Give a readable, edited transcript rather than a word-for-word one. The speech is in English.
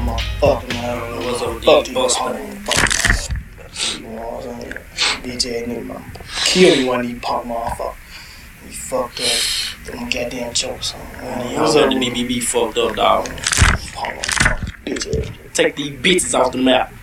motherfucker, man. What's up with Fuck these you, busters? you know what I'm saying? Bitch ass nigga, kill you one of these punk motherfuckers. You fucked up. Them goddamn jokes, man. Y'all got the BBB fucked up, dog. Punk motherfucker, bitch ass. Take these bitches off the map.